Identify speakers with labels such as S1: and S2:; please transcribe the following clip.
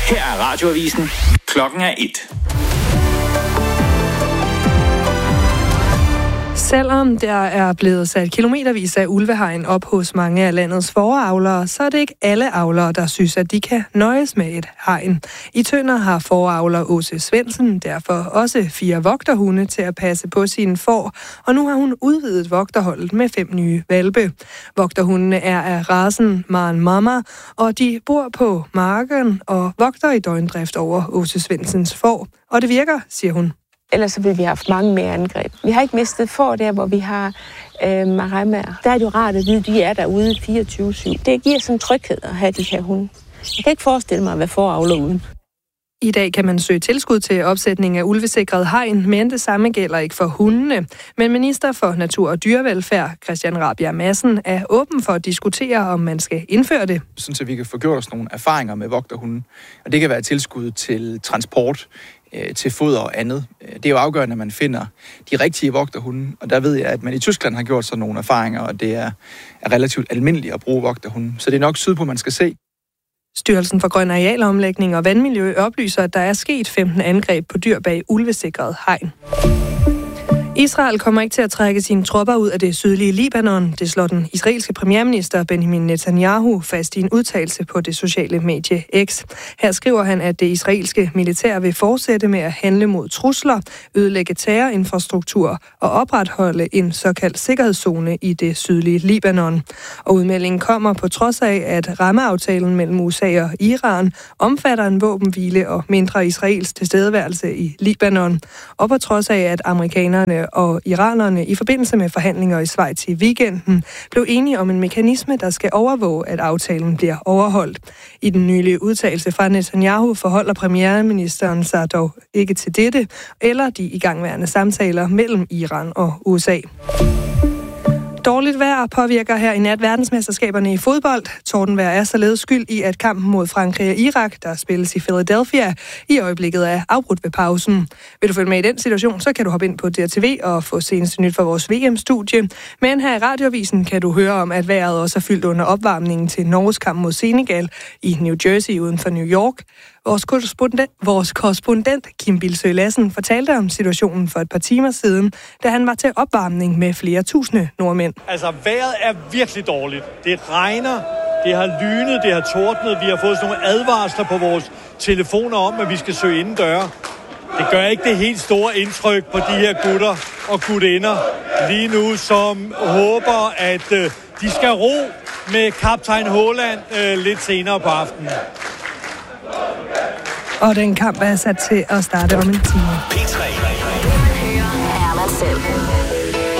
S1: Her er Radioavisen. Klokken er 1.
S2: Selvom der er blevet sat kilometervis af ulvehegn op hos mange af landets fåreavlere, så er det ikke alle avlere, der synes, at de kan nøjes med et hegn. I Tønder har fåreavler Åse Svendsen derfor også 4 vogterhunde til at passe på sine får, og nu har hun udvidet vogterholdet med 5 nye hvalpe. Vogterhundene er af racen Maren Mama, og de bor på marken og vogter i døgndrift over Åse Svendsens får. Og det virker, siger hun.
S3: Ellers så ville vi have haft mange mere angreb. Vi har ikke mistet får der, hvor vi har maremmaer. Der er det jo rart at vide, at de er derude 24/7. Det giver sådan tryghed at have de her hunde. Jeg kan ikke forestille mig at være fåreavler uden.
S2: I dag kan man søge tilskud til opsætning af ulvesikret hegn, men det samme gælder ikke for hundene. Men minister for natur og dyrevelfærd, Christian Rabjerg Madsen, er åben for at diskutere, om man skal indføre det.
S4: Sådan så vi kan få gjort os nogle erfaringer med vogterhunden. Og det kan være tilskud til transport, til foder og andet. Det er jo afgørende, at man finder de rigtige vogterhunde, og der ved jeg, at man i Tyskland har gjort sådan nogle erfaringer, og det er relativt almindeligt at bruge vogterhunde. Så det er nok sydpå, man skal se.
S2: Styrelsen for Grøn Arealomlægning og Vandmiljø oplyser, at der er sket 15 angreb på dyr bag ulvesikret hegn. Israel kommer ikke til at trække sine tropper ud af det sydlige Libanon. Det slår den israelske premierminister Benjamin Netanyahu fast i en udtalelse på det sociale medie X. Her skriver han, at det israelske militær vil fortsætte med at handle mod trusler, ødelægge terrorinfrastruktur og opretholde en såkaldt sikkerhedszone i det sydlige Libanon. Og udmeldingen kommer på trods af, at rammeaftalen mellem USA og Iran omfatter en våbenhvile og mindre israelsk tilstedeværelse i Libanon. Og på trods af, at amerikanerne og iranerne i forbindelse med forhandlinger i Schweiz i weekenden blev enige om en mekanisme, der skal overvåge, at aftalen bliver overholdt. I den nylige udtalelse fra Netanyahu forholder premierministeren sig dog ikke til dette, eller de igangværende samtaler mellem Iran og USA. Dårligt vejr påvirker her i nat verdensmesterskaberne i fodbold. Tordenvejr er således skyld i, at kampen mod Frankrig og Irak, der spilles i Philadelphia, i øjeblikket er afbrudt ved pausen. Vil du følge med i den situation, så kan du hoppe ind på DRTV og få seneste nyt fra vores VM-studie. Men her i Radioavisen kan du høre om, at vejret også er fyldt under opvarmningen til Norges kamp mod Senegal i New Jersey uden for New York. Vores korrespondent Kim Bilsøe Lassen fortalte om situationen for et par timer siden, da han var til opvarmning med flere tusinde nordmænd.
S5: Altså, vejret er virkelig dårligt. Det regner, det har lynet, det har tordnet. Vi har fået sådan nogle advarsler på vores telefoner om, at vi skal søge indendøre. Det gør ikke det helt store indtryk på de her gutter og gutinder lige nu, som håber, at de skal ro med kaptajn Haaland lidt senere på aftenen.
S2: Og den kamp er sat til at starte om en time.
S6: P3.